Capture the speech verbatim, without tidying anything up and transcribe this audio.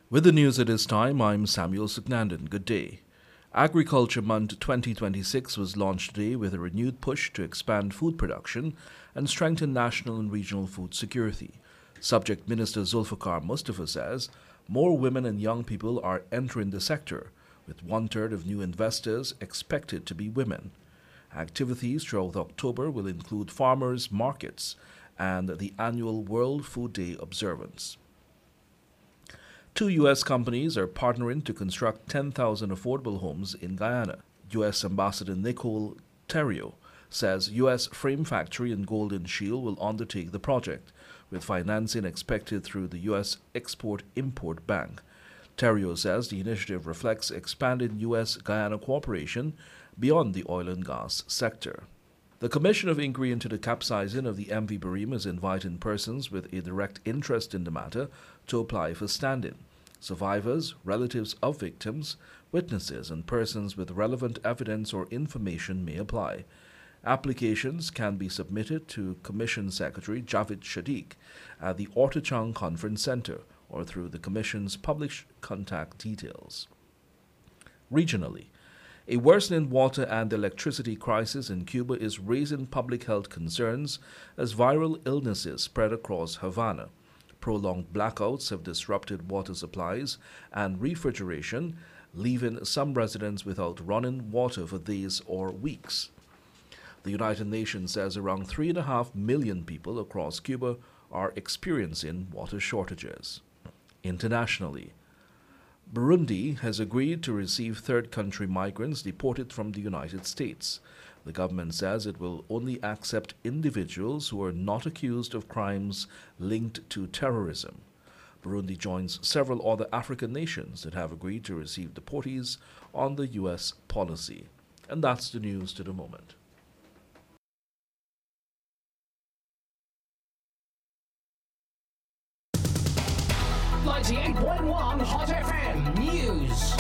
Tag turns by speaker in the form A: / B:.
A: With the news at this time, I'm Samuel Sugnandan. Good day. Agriculture Month twenty twenty-six was launched today with a renewed push to expand food production and strengthen national and regional food security. Subject Minister Zulfikar Mustafa says more women and young people are entering the sector, with one-third of new investors expected to be women. Activities throughout October will include farmers' markets and the annual World Food Day observance. Two U S companies are partnering to construct ten thousand affordable homes in Guyana. U S Ambassador Nicole Terrio says U S Frame Factory and Golden Shield will undertake the project, with financing expected through the U S Export-Import Bank. Terrio says the initiative reflects expanded U S-Guyana cooperation beyond the oil and gas sector. The Commission of Inquiry into the capsizing of the M V Bareem is inviting persons with a direct interest in the matter to apply for standing. Survivors, relatives of victims, witnesses, and persons with relevant evidence or information may apply. Applications can be submitted to Commission Secretary Javid Shadiq at the Ortachang Conference Center or through the Commission's published contact details. Regionally, a worsening water and electricity crisis in Cuba is raising public health concerns as viral illnesses spread across Havana. Prolonged blackouts have disrupted water supplies and refrigeration, leaving some residents without running water for days or weeks. The United Nations says around three and a half million people across Cuba are experiencing water shortages. Internationally, Burundi has agreed to receive third country migrants deported from the United States. The government says it will only accept individuals who are not accused of crimes linked to terrorism. Burundi joins several other African nations that have agreed to receive deportees on the U S policy. And that's the news to the moment.
B: ninety-eight point one Hot F M News.